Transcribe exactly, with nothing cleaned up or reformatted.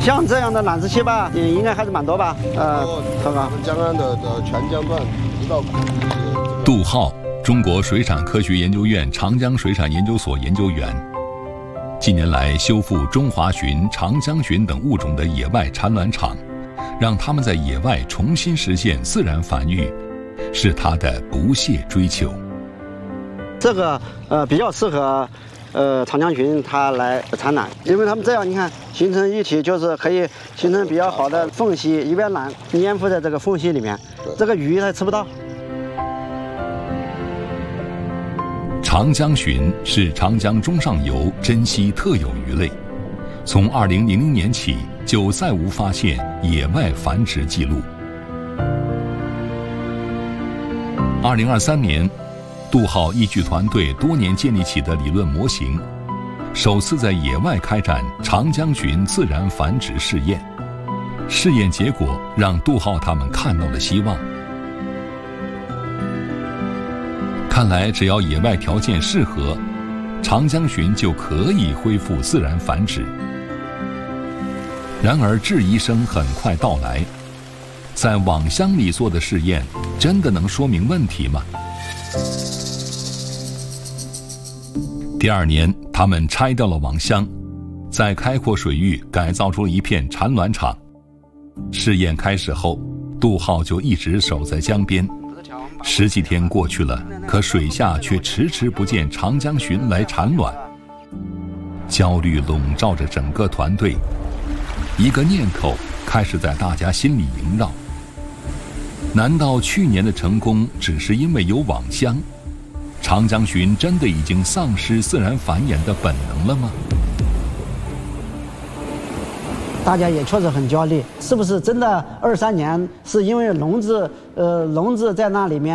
像这样的暖湿器吧，也应该还是蛮多吧？呃，这个江安的呃全江段一道口。 杜浩，中国水产科学研究院长江水产研究所研究员。近年来，修复中华鲟、长江鲟等物种的野外产卵场，让它们在野外重新实现自然繁育，是他的不懈追求。 这个呃比较适合呃长江鲟它来产卵，因为它们这样你看形成一体，就是可以形成比较好的缝隙，一边卵粘附在这个缝隙里面，这个鱼它吃不到。 长江鲟是长江中上游珍稀特有鱼类，从二零零零年起就再无发现野外繁殖记录。二零二三年，杜浩依据团队多年建立起的理论模型，首次在野外开展长江鲟自然繁殖试验。试验结果让杜浩他们看到了希望。看来，只要野外条件适合，长江鲟就可以恢复自然繁殖。然而，质疑声很快到来：在网箱里做的试验，真的能说明问题吗？第二年，他们拆掉了网箱，在开阔水域改造出了一片产卵场。试验开始后，杜浩就一直守在江边。十几天过去了，可水下却迟迟不见长江鲟来产卵。焦虑笼罩着整个团队，一个念头开始在大家心里萦绕：难道去年的成功只是因为有网箱？长江鲟真的已经丧失自然繁衍的本能了吗？ 大家也确实很焦虑，是不是真的二三年是因为笼子呃笼子在那里面？